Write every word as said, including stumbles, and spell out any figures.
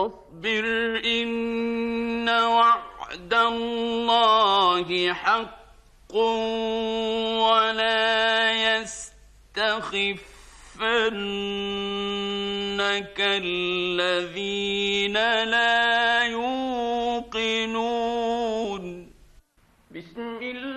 فاصبر إن وعد الله حق ولا يستخفنك الذين لا يوقنون. بسم الله